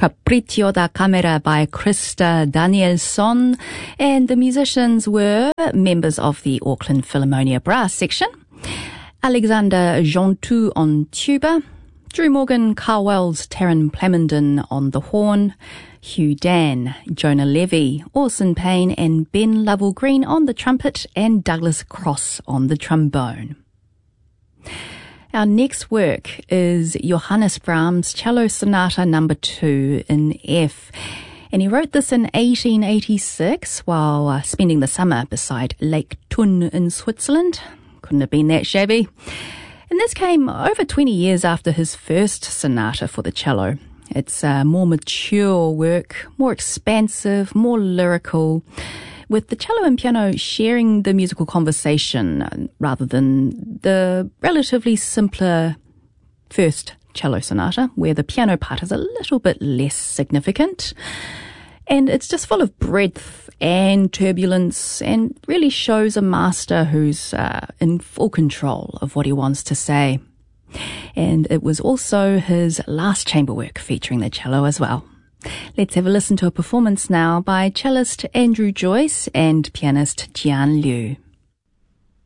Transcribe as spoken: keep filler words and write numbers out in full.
Capriccio da Camera by Krista Danielsson, and the musicians were members of the Auckland Philharmonia Brass Section, Alexander Jontou on tuba, Drew Morgan, Carl Wells, Taryn Plamondon on the horn, Hugh Dan, Jonah Levy, Orson Payne and Ben Lovell Green on the trumpet, and Douglas Cross on the trombone. Our next work is Johannes Brahms' Cello Sonata number two in F. And he wrote this in eighteen eighty-six while uh, spending the summer beside Lake Thun in Switzerland. Couldn't have been that shabby. And this came over twenty years after his first sonata for the cello. It's a more mature work, more expansive, more lyrical, with the cello and piano sharing the musical conversation rather than the relatively simpler first cello sonata, where the piano part is a little bit less significant. And it's just full of breadth and turbulence and really shows a master who's uh, in full control of what he wants to say. And it was also his last chamber work featuring the cello as well. Let's have a listen to a performance now by cellist Andrew Joyce and pianist Jian Liu.